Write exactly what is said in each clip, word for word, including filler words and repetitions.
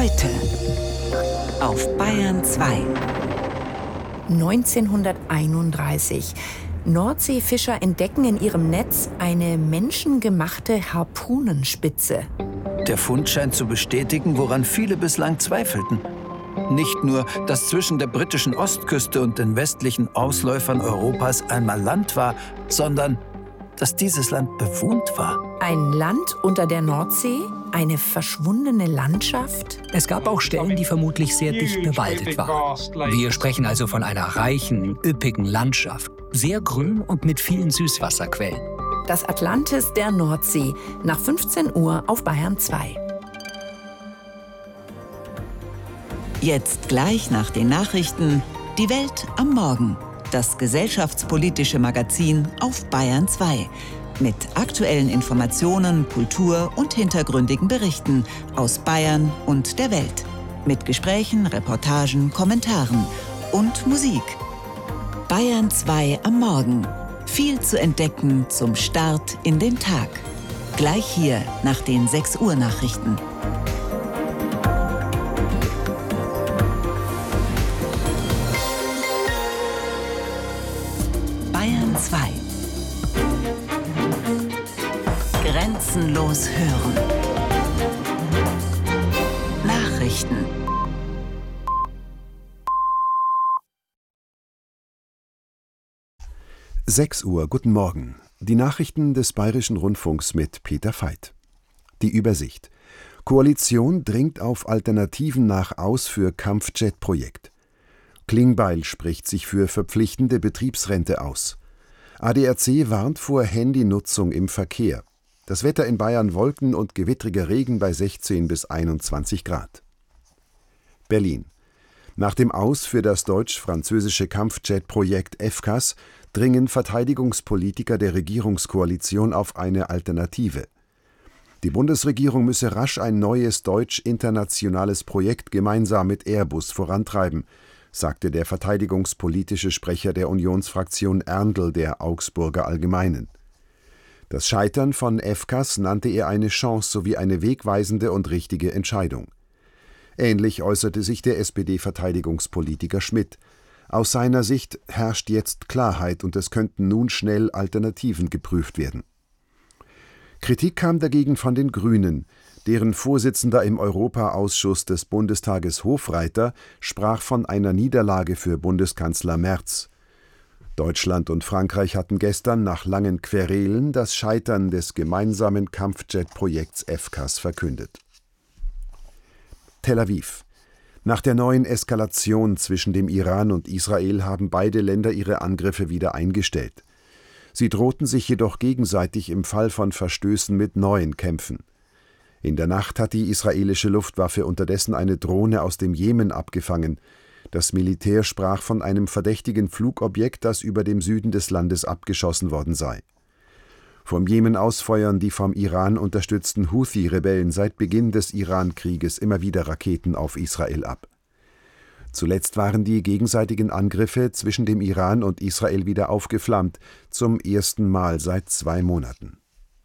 Heute auf Bayern zwei. neunzehnhunderteinunddreißig. Nordseefischer entdecken in ihrem Netz eine menschengemachte Harpunenspitze. Der Fund scheint zu bestätigen, woran viele bislang zweifelten. Nicht nur, dass zwischen der britischen Ostküste und den westlichen Ausläufern Europas einmal Land war, sondern dass dieses Land bewohnt war. Ein Land unter der Nordsee? Eine verschwundene Landschaft? Es gab auch Stellen, die vermutlich sehr dicht bewaldet waren. Wir sprechen also von einer reichen, üppigen Landschaft. Sehr grün und mit vielen Süßwasserquellen. Das Atlantis der Nordsee. Nach fünfzehn Uhr auf Bayern zwei. Jetzt gleich nach den Nachrichten Die Welt am Morgen. Das gesellschaftspolitische Magazin auf Bayern zwei. Mit aktuellen Informationen, Kultur und hintergründigen Berichten aus Bayern und der Welt. Mit Gesprächen, Reportagen, Kommentaren und Musik. Bayern zwei am Morgen. Viel zu entdecken zum Start in den Tag. Gleich hier nach den sechs Uhr Nachrichten. Bayern zwei. Grenzenlos hören. Nachrichten. sechs Uhr, guten Morgen. Die Nachrichten des Bayerischen Rundfunks mit Peter Veit. Die Übersicht. Koalition dringt auf Alternativen nach aus für Kampfjet-Projekt. Klingbeil spricht sich für verpflichtende Betriebsrente aus. A D A C warnt vor Handynutzung im Verkehr. Das Wetter in Bayern: Wolken und gewittriger Regen bei sechzehn bis einundzwanzig Grad. Berlin. Nach dem Aus für das deutsch-französische Kampfjet-Projekt F C A S dringen Verteidigungspolitiker der Regierungskoalition auf eine Alternative. Die Bundesregierung müsse rasch ein neues deutsch-internationales Projekt gemeinsam mit Airbus vorantreiben, sagte der verteidigungspolitische Sprecher der Unionsfraktion Erndl der Augsburger Allgemeinen. Das Scheitern von F C A S nannte er eine Chance sowie eine wegweisende und richtige Entscheidung. Ähnlich äußerte sich der S P D-Verteidigungspolitiker Schmidt. Aus seiner Sicht herrscht jetzt Klarheit und es könnten nun schnell Alternativen geprüft werden. Kritik kam dagegen von den Grünen. Deren Vorsitzender im Europaausschuss des Bundestages Hofreiter sprach von einer Niederlage für Bundeskanzler Merz. Deutschland und Frankreich hatten gestern nach langen Querelen das Scheitern des gemeinsamen Kampfjet-Projekts F C A S verkündet. Tel Aviv. Nach der neuen Eskalation zwischen dem Iran und Israel haben beide Länder ihre Angriffe wieder eingestellt. Sie drohten sich jedoch gegenseitig im Fall von Verstößen mit neuen Kämpfen. In der Nacht hat die israelische Luftwaffe unterdessen eine Drohne aus dem Jemen abgefangen. Das Militär sprach von einem verdächtigen Flugobjekt, das über dem Süden des Landes abgeschossen worden sei. Vom Jemen aus feuern die vom Iran unterstützten Houthi-Rebellen seit Beginn des Iran-Krieges immer wieder Raketen auf Israel ab. Zuletzt waren die gegenseitigen Angriffe zwischen dem Iran und Israel wieder aufgeflammt, zum ersten Mal seit zwei Monaten.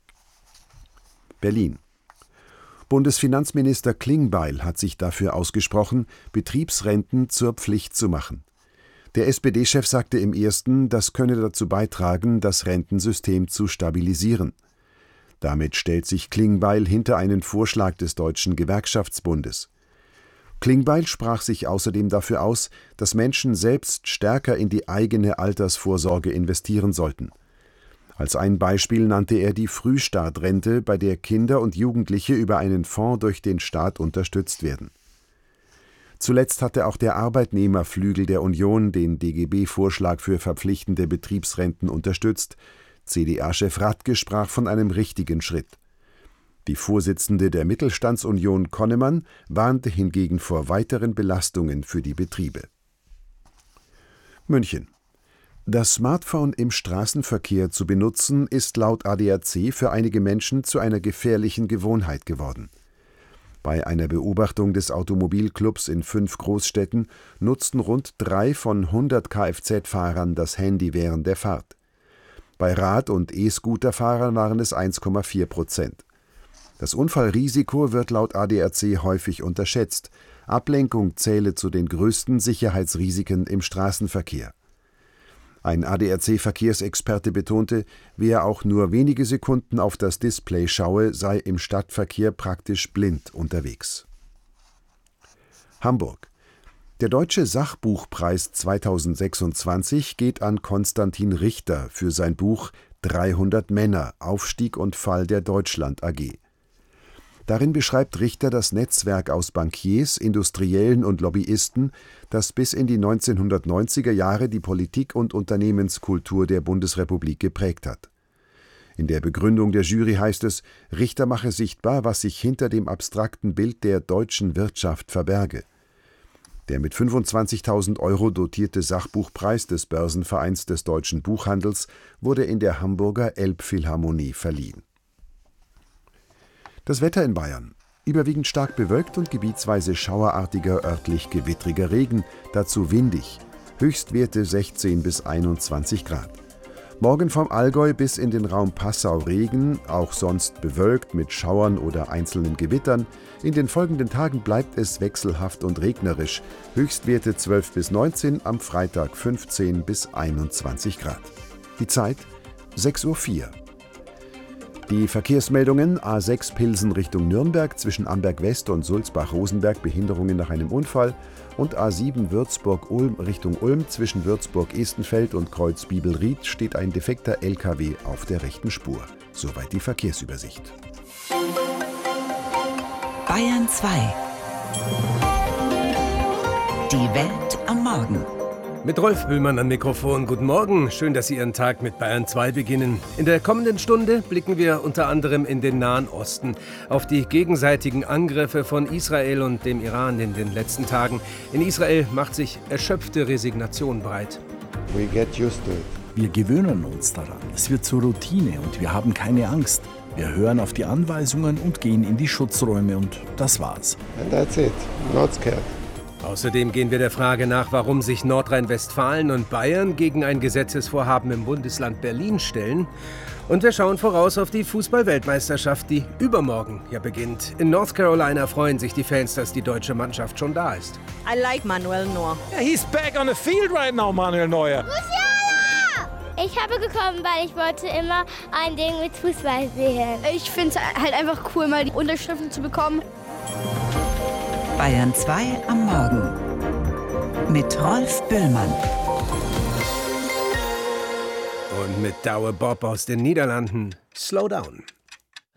Berlin. Bundesfinanzminister Klingbeil hat sich dafür ausgesprochen, Betriebsrenten zur Pflicht zu machen. Der S P D-Chef sagte im Ersten, das könne dazu beitragen, das Rentensystem zu stabilisieren. Damit stellt sich Klingbeil hinter einen Vorschlag des Deutschen Gewerkschaftsbundes. Klingbeil sprach sich außerdem dafür aus, dass Menschen selbst stärker in die eigene Altersvorsorge investieren sollten. Als ein Beispiel nannte er die Frühstartrente, bei der Kinder und Jugendliche über einen Fonds durch den Staat unterstützt werden. Zuletzt hatte auch der Arbeitnehmerflügel der Union den D G B-Vorschlag für verpflichtende Betriebsrenten unterstützt. C D A-Chef Radke sprach von einem richtigen Schritt. Die Vorsitzende der Mittelstandsunion Konnemann warnte hingegen vor weiteren Belastungen für die Betriebe. München. Das Smartphone im Straßenverkehr zu benutzen, ist laut A D A C für einige Menschen zu einer gefährlichen Gewohnheit geworden. Bei einer Beobachtung des Automobilclubs in fünf Großstädten nutzten rund drei von hundert Kfz-Fahrern das Handy während der Fahrt. Bei Rad- und E-Scooter-Fahrern waren es eins Komma vier Prozent. Das Unfallrisiko wird laut A D R C häufig unterschätzt. Ablenkung zähle zu den größten Sicherheitsrisiken im Straßenverkehr. Ein A D R C-Verkehrsexperte betonte, wer auch nur wenige Sekunden auf das Display schaue, sei im Stadtverkehr praktisch blind unterwegs. Hamburg. Der Deutsche Sachbuchpreis zweitausendsechsundzwanzig geht an Konstantin Richter für sein Buch dreihundert Männer – Aufstieg und Fall der Deutschland A G. Darin beschreibt Richter das Netzwerk aus Bankiers, Industriellen und Lobbyisten, das bis in die neunzehnhundertneunziger Jahre die Politik- und Unternehmenskultur der Bundesrepublik geprägt hat. In der Begründung der Jury heißt es, Richter mache sichtbar, was sich hinter dem abstrakten Bild der deutschen Wirtschaft verberge. Der mit fünfundzwanzigtausend Euro dotierte Sachbuchpreis des Börsenvereins des deutschen Buchhandels wurde in der Hamburger Elbphilharmonie verliehen. Das Wetter in Bayern. Überwiegend stark bewölkt und gebietsweise schauerartiger, örtlich gewittriger Regen, dazu windig. Höchstwerte sechzehn bis einundzwanzig Grad. Morgen vom Allgäu bis in den Raum Passau Regen, auch sonst bewölkt mit Schauern oder einzelnen Gewittern. In den folgenden Tagen bleibt es wechselhaft und regnerisch. Höchstwerte zwölf bis neunzehn, am Freitag fünfzehn bis einundzwanzig Grad. Die Zeit sechs Uhr vier. Die Verkehrsmeldungen: A sechs Pilsen Richtung Nürnberg, zwischen Amberg West und Sulzbach-Rosenberg Behinderungen nach einem Unfall, und A sieben Würzburg-Ulm Richtung Ulm, zwischen Würzburg-Estenfeld und Kreuz Bibelried steht ein defekter L K W auf der rechten Spur. Soweit die Verkehrsübersicht. Bayern zwei. Die Welt am Morgen. Mit Rolf Böhmann am Mikrofon. Guten Morgen. Schön, dass Sie Ihren Tag mit Bayern zwei beginnen. In der kommenden Stunde blicken wir unter anderem in den Nahen Osten auf die gegenseitigen Angriffe von Israel und dem Iran in den letzten Tagen. In Israel macht sich erschöpfte Resignation breit. We get used to it. Wir gewöhnen uns daran. Es wird zur Routine und wir haben keine Angst. Wir hören auf die Anweisungen und gehen in die Schutzräume und das war's. And that's it. Not scared. Außerdem gehen wir der Frage nach, warum sich Nordrhein-Westfalen und Bayern gegen ein Gesetzesvorhaben im Bundesland Berlin stellen. Und wir schauen voraus auf die Fußball-Weltmeisterschaft, die übermorgen ja beginnt. In North Carolina freuen sich die Fans, dass die deutsche Mannschaft schon da ist. I like Manuel Neuer. Yeah, he's back on the field right now, Manuel Neuer. Ich habe gekommen, weil ich wollte immer ein Ding mit Fußball sehen. Ich finde es halt einfach cool, mal die Unterschriften zu bekommen. Bayern zwei am Morgen mit Rolf Böhmann. Und mit Douwe Bob aus den Niederlanden. Slow down.